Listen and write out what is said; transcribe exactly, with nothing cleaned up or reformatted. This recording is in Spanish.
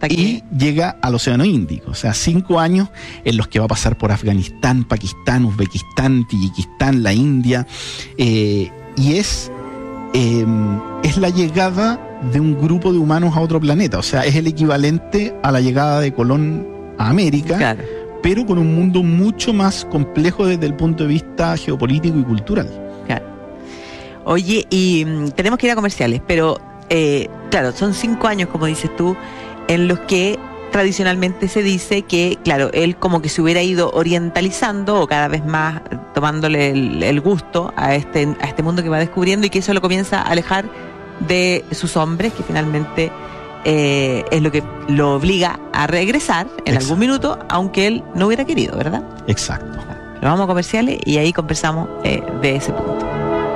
hasta que... Y llega al Océano Índico, o sea, cinco años en los que va a pasar por Afganistán, Pakistán, Uzbekistán, Tayikistán, la India, eh, y es, eh, es la llegada de un grupo de humanos a otro planeta, o sea, es el equivalente a la llegada de Colón a América, Claro. pero con un mundo mucho más complejo desde el punto de vista geopolítico y cultural. Claro. Oye, y mm, tenemos que ir a comerciales, pero eh, claro, son cinco años, como dices tú, en los que tradicionalmente se dice que, claro, él como que se hubiera ido orientalizando o cada vez más tomándole el, el gusto a este, a este mundo que va descubriendo, y que eso lo comienza a alejar de sus hombres, que finalmente eh, es lo que lo obliga a regresar en Exacto. algún minuto, aunque él no hubiera querido, ¿verdad? Exacto. Lo vamos a comerciales y ahí conversamos eh, de ese punto.